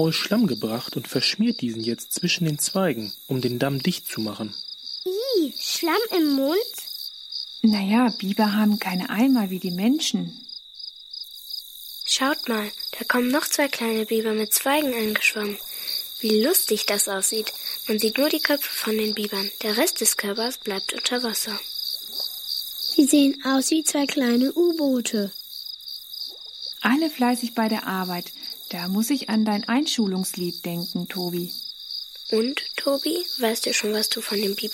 Schlamm gebracht und verschmiert diesen jetzt zwischen den Zweigen, um den Damm dicht zu machen. Ih, Schlamm im Mund? Naja, Biber haben keine Eimer wie die Menschen. Schaut mal, da kommen noch 2 kleine Biber mit Zweigen angeschwommen. Wie lustig das aussieht. Man sieht nur die Köpfe von den Bibern. Der Rest des Körpers bleibt unter Wasser. Die sehen aus wie 2 kleine U-Boote. Alle fleißig bei der Arbeit. Da muss ich an dein Einschulungslied denken, Tobi. Und, Tobi, weißt du schon, was du von den Bibern